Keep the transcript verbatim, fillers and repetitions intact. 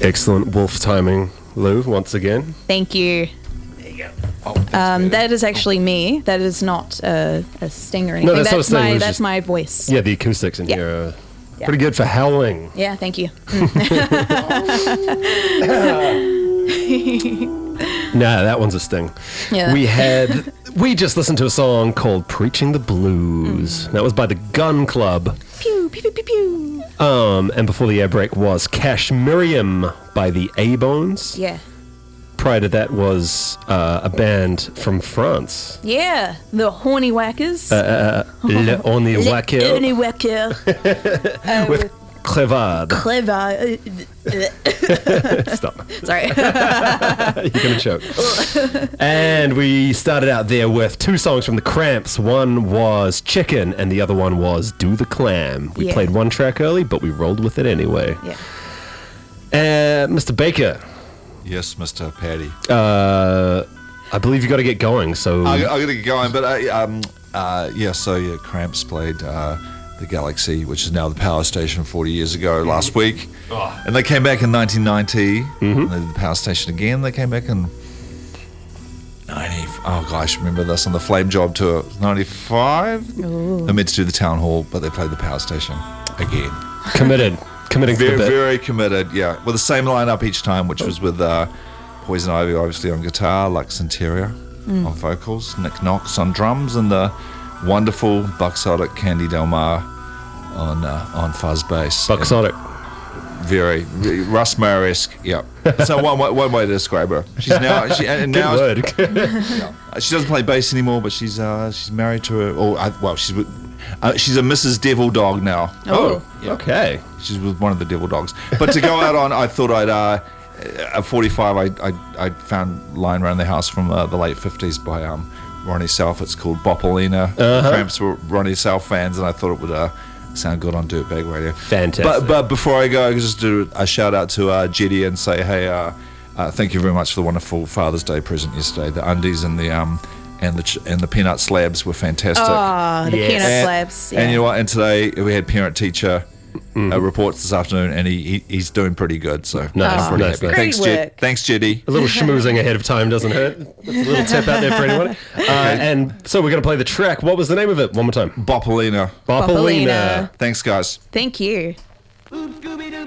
Excellent wolf timing, Lou, once again. Thank you. There you go. Oh, um, that is actually me. That is not a, a sting or anything. No, that's that's not a sting, it my was that's just- my voice. Yeah, the acoustics in Yeah. here are Yeah. pretty good for howling. Yeah, thank you. Nah, that one's a sting. Yeah. We had we just listened to a song called "Preaching the Blues." That was by the Gun Club. Pew pew pew pew pew. Um, and before the air break was Cash Miriam by the A-Bones. Yeah. Prior to that was uh, a band from France. Yeah. The horny whackers. Uh, Le Oni Le Wacker horny whacker. uh, with Clevard. Clever. Stop. Sorry. You're going to choke. And we started out there with two songs from the Cramps. One was Chicken, and the other one was Do the Clam. We Yeah. played one track early, but we rolled with it anyway. Yeah. Uh, Mister Baker, Yes, Mister Paddy. uh, I believe you got to get going, so... I, I got to get going, but I, um, uh, yeah. So yeah, Cramps played uh, the Galaxy, which is now the Power Station, forty years ago last week, Oh. and they came back in nineteen ninety. Mm-hmm. And they did the Power Station again. They came back in ninety. Oh gosh, remember this on the Flame Job tour? ninety-five. They meant to do the Town Hall, but they played the Power Station again. Committed. Committing to Very, the bit. very committed, yeah. With the same lineup each time, which was with uh, Poison Ivy, obviously, on guitar, Lux Interior on vocals, Nick Knox on drums, and the wonderful Buxotic Candy Del Mar on uh, on fuzz bass. Buxotic. Very, very Russ Meyer-esque, yeah. So one, way- one way to describe her. She's now, she, and Good now word. uh, she doesn't play bass anymore, but she's uh, she's married to a, or uh, well, she's with, uh, she's a Missus Devil Dog now. Oh, Yeah. okay. She's with one of the devil dogs. But to go out on, I thought I'd, uh, at forty-five, I, I, I found lying around the house from uh, the late fifties by um, Ronnie Self. It's called Boppolina. Uh-huh. Cramps were Ronnie Self fans, and I thought it would uh, sound good on Dirtbag Radio. Fantastic. But, but before I go, I just do a shout out to uh, Jetty and say, hey, uh, uh, thank you very much for the wonderful Father's Day present yesterday. The undies and the um, and the ch- and the peanut slabs were fantastic. Oh, the Yes. peanut and, slabs. Yeah. and you know what? And today we had parent teacher uh, reports this afternoon, and he, he he's doing pretty good. So Nice, I'm pretty nice, happy. nice. Thanks, Great Jed. work. Thanks, Jetty. A little schmoozing ahead of time doesn't hurt. That's a little tip out there for anyone. Uh, and so we're going to play the track. What was the name of it? One more time. Boppolina. Boppolina. Boppolina. Thanks, guys. Thank you. Boop, Scooby.